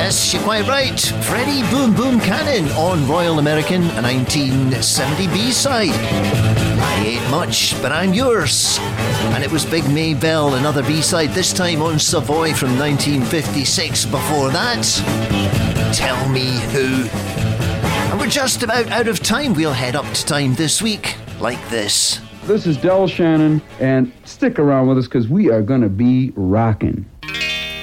Yes, you're quite right. Freddie Boom Boom Cannon on Royal American, a 1970 B-side. I ain't much, but I'm yours. And it was Big Maybelle, another B-side, this time on Savoy from 1956. Before that, Tell Me Who. And we're just about out of time. We'll head up to time this week, like this. This is Del Shannon, and stick around with us because we are going to be rocking.